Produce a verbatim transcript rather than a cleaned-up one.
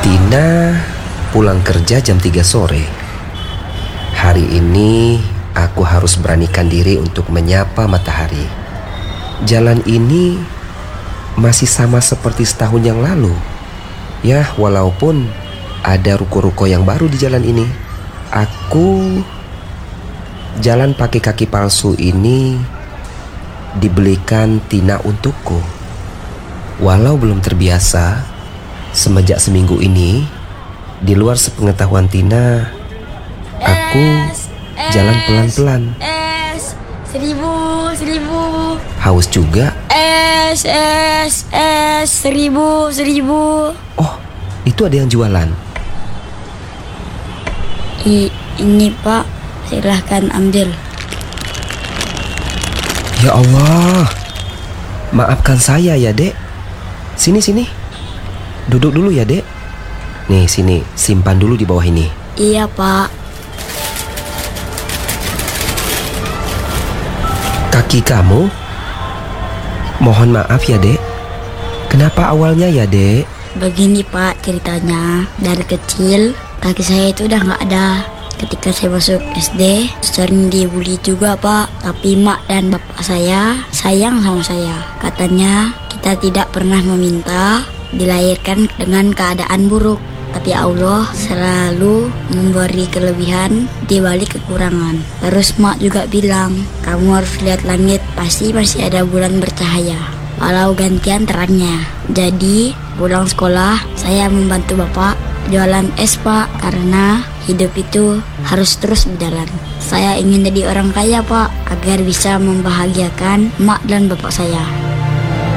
Tina pulang kerja jam tiga sore. Hari ini aku harus beranikan diri untuk menyapa matahari. Jalan ini masih sama seperti setahun yang lalu. Ya, walaupun ada ruko-ruko yang baru di jalan ini. Aku jalan pakai kaki palsu ini dibelikan Tina untukku. Walau belum terbiasa, semenjak seminggu ini, di luar sepengetahuan Tina, aku es, jalan es, pelan-pelan. Es, seribu, seribu. Haus juga. Es, es, es, seribu, seribu. Oh, itu ada yang jualan. I, ini Pak, silahkan ambil. Ya Allah, maafkan saya ya dek. Sini sini, duduk dulu ya dek. Nih sini, simpan dulu di bawah ini. Iya Pak. Kaki kamu? Mohon maaf ya dek. Kenapa awalnya ya dek? Begini Pak ceritanya, dari kecil kaki saya itu udah nggak ada. Ketika saya masuk S D sering dibully juga Pak. Tapi mak dan bapak saya sayang sama saya. Katanya kita tidak pernah meminta dilahirkan dengan keadaan buruk, tapi Allah selalu memberi kelebihan di balik kekurangan. Terus mak juga bilang, kamu harus lihat langit, pasti masih ada bulan bercahaya walau gantian terangnya. Jadi pulang sekolah saya membantu bapak jualan es Pak, karena hidup itu harus terus berjalan. Saya ingin jadi orang kaya Pak, agar bisa membahagiakan mak dan bapak saya.